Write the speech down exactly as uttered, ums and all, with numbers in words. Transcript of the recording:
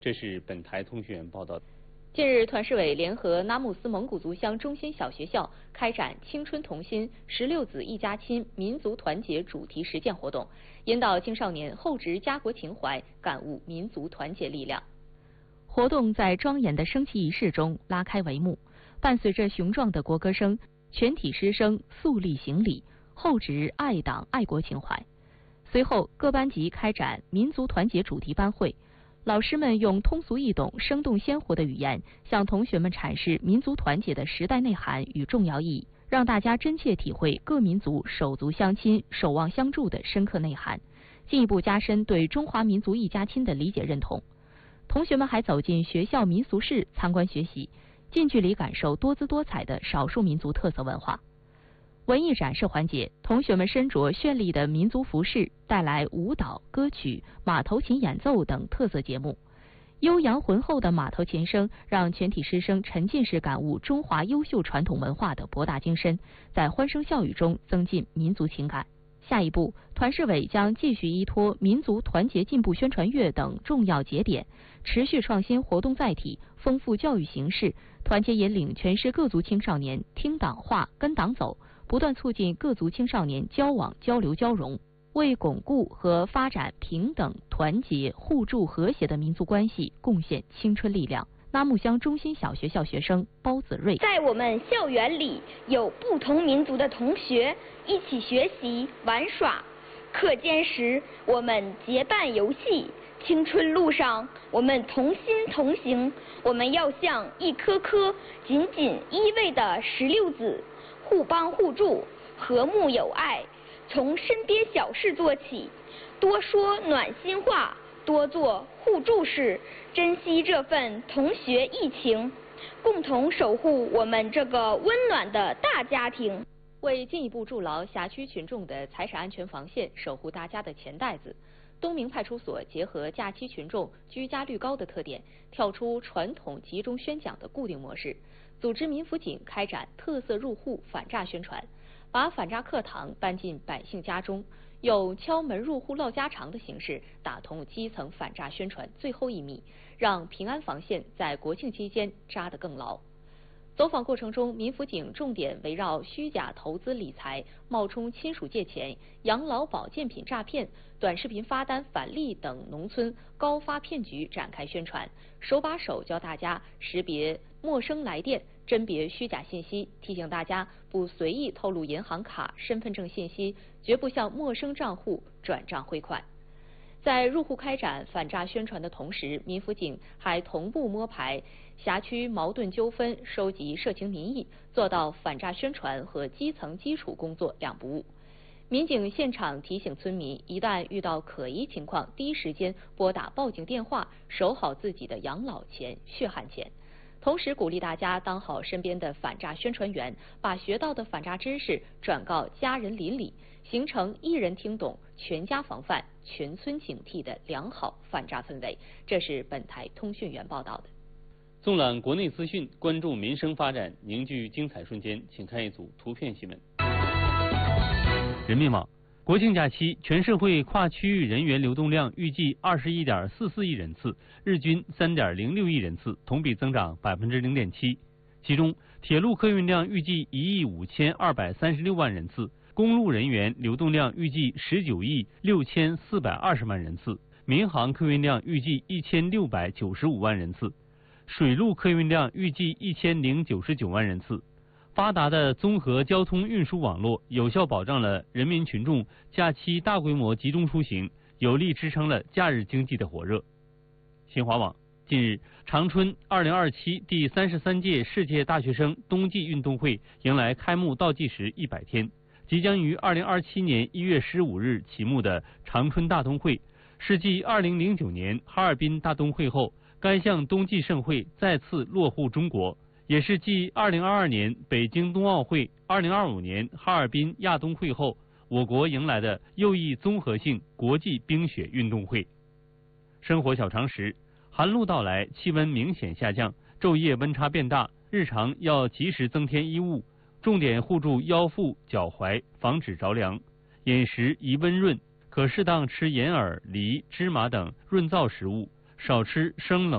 这是本台通讯员报道。 近日，团市委联合拉木斯蒙古族乡中心小学校开展青春同心、十六子一家亲民族团结主题实践活动，引导青少年厚植家国情怀，感悟民族团结力量。活动在庄严的升旗仪式中拉开帷幕，伴随着雄壮的国歌声，全体师生肃立行礼，厚植爱党爱国情怀。随后，各班级开展民族团结主题班会。老师们用通俗易懂、生动鲜活的语言，向同学们阐释民族团结的时代内涵与重要意义，让大家真切体会各民族手足相亲、守望相助的深刻内涵，进一步加深对中华民族一家亲的理解认同。同学们还走进学校民俗室参观学习，近距离感受多姿多彩的少数民族特色文化。文艺展示环节，同学们身着绚丽的民族服饰，带来舞蹈、歌曲、马头琴演奏等特色节目。悠扬浑厚的马头琴声让全体师生沉浸式感悟中华优秀传统文化的博大精深，在欢声笑语中增进民族情感。下一步，团市委将继续依托民族团结进步宣传月等重要节点，持续创新活动载体，丰富教育形式，团结引领全市各族青少年听党话、跟党走，不断促进各族青少年交往、交流、交融，为巩固和发展平等、团结、互助、和谐的民族关系贡献青春力量。拉木乡中心小学校学生包子睿， 在我们校园里有不同民族的同学一起学习玩耍，课间时我们结伴游戏，青春路上我们同心同行。我们要像一颗颗紧紧依偎的石榴籽，互帮互助，和睦友爱，从身边小事做起，多说暖心话，多做互助事，珍惜这份同学义情，共同守护我们这个温暖的大家庭。 为进一步筑牢辖区群众的财产安全防线，守护大家的钱袋子，东明派出所结合假期群众居家率高的特点，跳出传统集中宣讲的固定模式，组织民辅警开展特色入户反诈宣传，把反诈课堂搬进百姓家中，用敲门入户唠家常的形式打通基层反诈宣传最后一米，让平安防线在国庆期间扎得更牢。走访过程中，民辅警重点围绕虚假投资理财、冒充亲属借钱、养老保健品诈骗、短视频发单返利等农村高发骗局展开宣传，手把手教大家识别陌生来电、甄别虚假信息，提醒大家不随意透露银行卡、身份证信息，绝不向陌生账户转账汇款。在入户开展反诈宣传的同时，民辅警还同步摸排辖区矛盾纠纷，收集社情民意，做到反诈宣传和基层基础工作两不误。民警现场提醒村民，一旦遇到可疑情况，第一时间拨打报警电话，守好自己的养老钱、血汗钱。同时鼓励大家当好身边的反诈宣传员，把学到的反诈知识转告家人邻里，形成一人听懂、全家防范、全村警惕的良好反诈氛围。这是本台通讯员报道的。 纵览国内资讯，关注民生发展，凝聚精彩瞬间，请看一组图片新闻。人民网：国庆假期，全社会跨区域人员流动量预计二十一点四四亿人次，日均三点零六亿人次，同比增长百分之零点七。其中，铁路客运量预计一亿五千二百三十六万人次，公路人员流动量预计十九亿六千四百二十万人次，民航客运量预计一千六百九十五万人次，水陆客运量预计一千零九十九万人次。发达的综合交通运输网络有效保障了人民群众假期大规模集中出行，有力支撑了假日经济的火热。新华网：近日，长春二零二七第三十三届世界大学生冬季运动会迎来开幕倒计时一百天，即将于二零二七年一月十五日启幕的长春大冬会，是继二零零九年哈尔滨大冬会后，该项冬季盛会再次落户中国，也是继二零二二年北京冬奥会、二零二五年哈尔滨亚冬会后，我国迎来的又一综合性国际冰雪运动会。生活小常识：寒露到来，气温明显下降，昼夜温差变大，日常要及时增添衣物，重点护住腰腹、脚踝，防止着凉。饮食宜温润，可适当吃银耳、梨、芝麻等润燥食物，少吃生冷